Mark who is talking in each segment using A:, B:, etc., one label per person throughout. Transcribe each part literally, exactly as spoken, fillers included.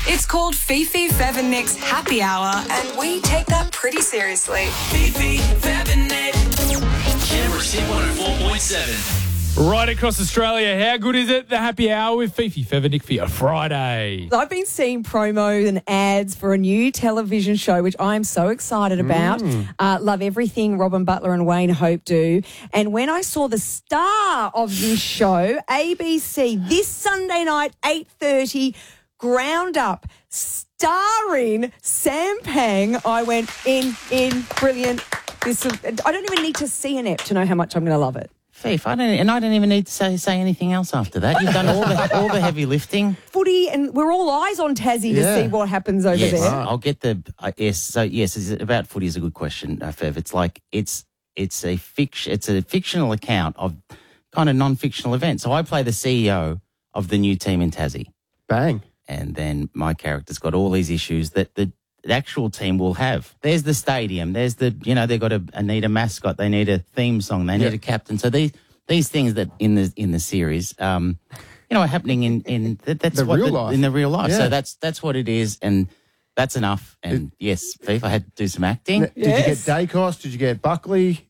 A: It's called Fifi, Fev and Nick's Happy Hour, and we take that pretty seriously.
B: Fifi, Fev and Nick. Canberra's Hit one oh four point seven.
C: Right across Australia, how good is it? The Happy Hour with Fifi, Fev and Nick for your Friday.
D: I've been seeing promos and ads for a new television show, which I'm so excited about.
C: Mm.
D: Uh, love everything Robin Butler and Wayne Hope do. And when I saw the star of this show, A B C, this Sunday night, eight thirty, Ground Up, starring Sam Pang, I went in, in, brilliant. This, I don't even need to see an ep to know how much I'm going to love it.
E: Fief, I don't, and I don't even need to say, say anything else after that. You've done all the all the heavy lifting.
D: Footy, and we're all eyes on Tassie
F: Yeah.
D: to see what happens over
E: Yes,
D: there.
E: I'll get the uh, yes. So yes, is it about footy is a good question, uh, Fev. It's like it's it's a fiction. It's a fictional account of kind of non-fictional events. So I play the C E O of the new team in Tassie,
F: Bang.
E: and then my character's got all these issues that the. The actual team will have. There's the stadium. There's the, you know, they've got a, a need a mascot. They need a theme song. They need
F: Yeah.
E: a captain. So these these things that in the in the series, um, you know, are happening in in that, that's
F: The
E: what
F: real
E: the,
F: life.
E: in the real life.
F: Yeah.
E: So that's that's what it is, and that's enough. And yes, Fief, I had to do some acting.
F: Did
D: Yes.
F: you get Dacos? Did you get Buckley?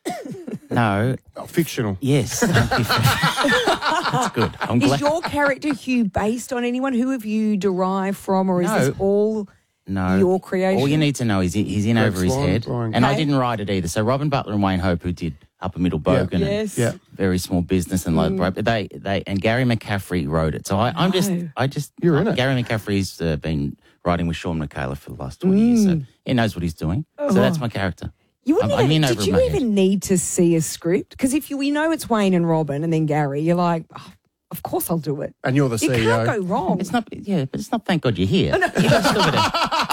E: No,
F: Oh, fictional.
E: yes, thank you. That's good. I'm
D: Is
E: glad.
D: your character, Hugh, based on anyone? Who have you derived from, or is
E: No.
D: this all
E: No,
D: your creation?
E: all you need to know is he- he's in
F: Greg
E: over his
F: Swan,
E: head,
F: Brian-
E: and I
D: Okay.
E: didn't write it either. So Robin Butler and Wayne Hope, who did Upper Middle Bogan,
D: Yes.
F: Yeah.
E: and very small business and low,
D: Mm.
E: but they they and Gary McCaffrey wrote it. So I, I'm just
D: No.
E: I just
F: You're in it.
E: Gary McCaffrey's uh, been writing with Sean McCallum for the last twenty years, so he knows what he's doing. So that's my character.
D: You wouldn't
E: I'm- I'm
D: even,
E: in
D: did
E: over
D: you
E: my
D: even
E: head.
D: need to see a script? Because if you we know it's Wayne and Robin and then Gary, you're like, oh, of course I'll do it.
F: And you're the
D: You
F: C E O.
D: can't go wrong.
E: It's not, yeah, but it's not. Thank God you're here. You guys still gotta-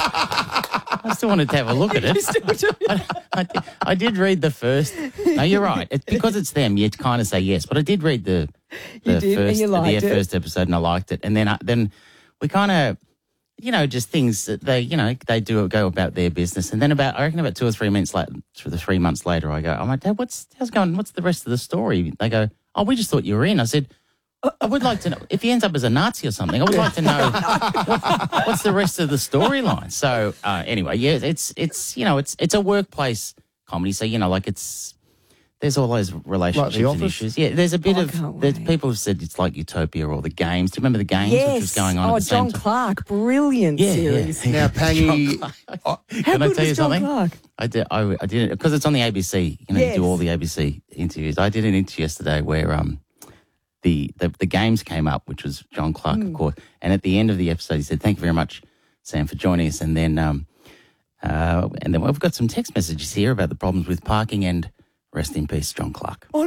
E: I still wanted to have a look at it. I, I, did, I did read the first. No, you're right. It's because it's them. You kind of say yes, but I did read the the
D: You did, and
E: first
D: you liked
E: the
D: it.
E: first episode, and I liked it. And then I, then we kind of, you know, just things that they, you know, they do go about their business. And then about, I reckon about two or three months later, the three months later, I go, I'm like, Dad, what's how's going? What's the rest of the story? They go, oh, we just thought you were in. I said, I would like to know if he ends up as a Nazi or something. I would like to know what, what's the rest of the storyline. So uh, anyway, yeah, it's it's you know it's it's a workplace comedy. So you know, like it's there's all those relationships and
F: Office?
E: issues. Yeah, there's a bit
D: Oh, I
E: of
D: can't
E: there's
D: wait.
E: people have said it's like Utopia or the Games. Do you remember the Games,
D: yes.
E: which was going on
D: oh,
E: at the same
D: John
E: time?
D: Clark, brilliant
E: Yeah,
D: series.
E: yeah.
F: Now, Pangy.
D: How
E: Can I
D: good
E: tell you
D: was John
E: something?
D: Clark?
E: I did. I, I did it because it's on the A B C. You know,
D: Yes.
E: you do all the A B C interviews. I did an interview yesterday where um the the, the Games came up, which was John Clark,
D: Hmm.
E: of course. And at the end of the episode, he said, "Thank you very much, Sam, for joining us." And then um uh and then we've got some text messages here about the problems with parking and rest in peace, John Clark.